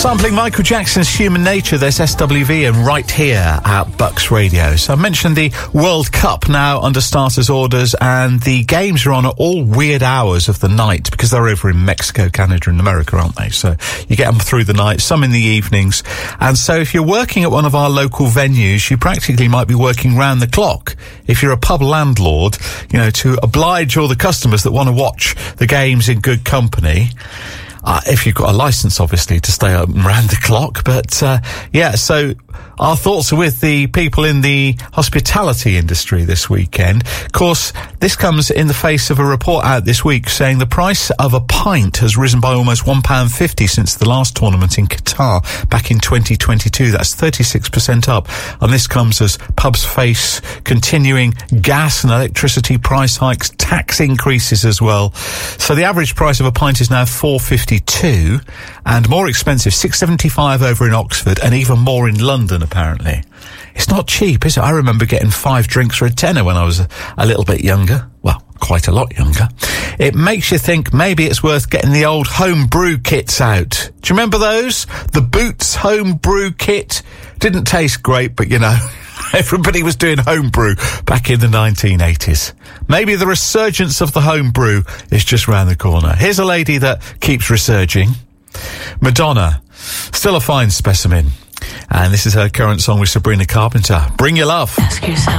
Sampling Michael Jackson's Human Nature, there's SWV and Right Here at Bucks Radio. So I mentioned the World Cup now under starters orders, and the games are on at all weird hours of the night because they're over in Mexico, Canada and America, aren't they? So you get them through the night, some in the evenings. And so if you're working at one of our local venues, you practically might be working round the clock. If you're a pub landlord, you know, to oblige all the customers that want to watch the games in good company. If you've got a licence, obviously, to stay open round the clock. But, yeah, so our thoughts are with the people in the hospitality industry this weekend. Of course, this comes in the face of a report out this week saying the price of a pint has risen by almost £1.50 since the last tournament in Qatar back in 2022. That's 36% up. And this comes as pubs face continuing gas and electricity price hikes, tax increases as well. So the average price of a pint is now £4.52 and more expensive, £6.75 over in Oxford and even more in London, apparently. It's not cheap, is it? I remember getting 5 drinks for a tenner when I was a little bit younger. Well, quite a lot younger. It makes you think maybe it's worth getting the old home brew kits out. Do you remember those? The Boots home brew kit. Didn't taste great, but you know, everybody was doing home brew back in the 1980s. Maybe the resurgence of the home brew is just round the corner. Here's a lady that keeps resurging. Madonna, still a fine specimen. And this is her current song with Sabrina Carpenter. Bring Your Love. Ask yourself.